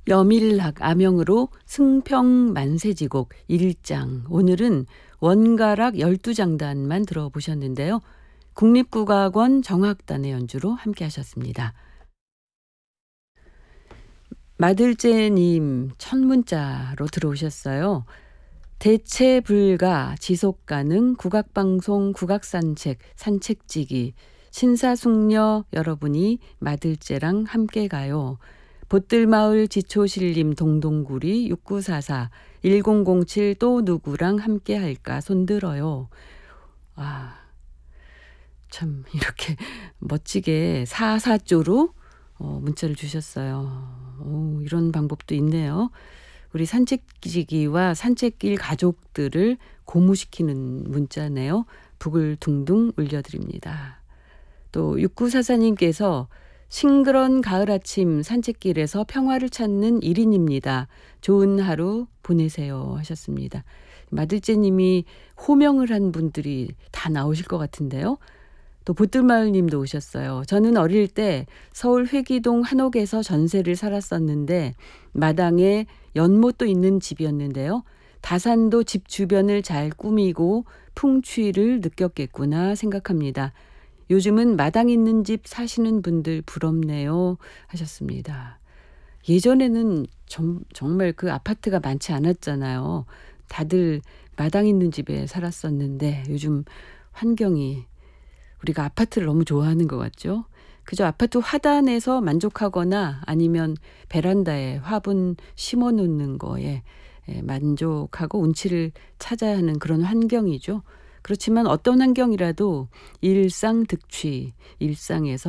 여밀학 암영으로 승평만세지곡 1장. 오늘은 원가락 12장단만 들어보셨는데요. 국립국악원 정악단의 연주로 함께 하셨습니다. 마들제님 첫 문자로 들어오셨어요. 대체 불가 지속가능 국악방송 국악산책 산책지기 신사숙녀 여러분이 마들제랑 함께 가요. 보뜰마을 지초실림 동동구리 6944 1007 또 누구랑 함께 할까 손들어요. 참 이렇게 멋지게 사사조로 문자를 주셨어요. 이런 방법도 있네요. 우리 산책지기와 산책길 가족들을 고무시키는 문자네요. 북을 둥둥 울려드립니다. 또 6944님께서 싱그런 가을 아침 산책길에서 평화를 찾는 1인입니다. 좋은 하루 보내세요 하셨습니다. 마들제님이 호명을 한 분들이 다 나오실 것 같은데요. 또 보뜰마을님도 오셨어요. 저는 어릴 때 서울 회기동 한옥에서 전세를 살았었는데 마당에 연못도 있는 집이었는데요. 다산도 집 주변을 잘 꾸미고 풍취를 느꼈겠구나 생각합니다. 요즘은 마당 있는 집 사시는 분들 부럽네요 하셨습니다. 예전에는 정말 그 아파트가 많지 않았잖아요. 다들 마당 있는 집에 살았었는데 요즘 환경이 우리가 아파트를 너무 좋아하는 것 같죠. 그저 아파트 화단에서 만족하거나 아니면 베란다에 화분 심어 놓는 거에 만족하고 운치를 찾아야 하는 그런 환경이죠. 그렇지만 어떤 환경이라도 일상득취, 일상에서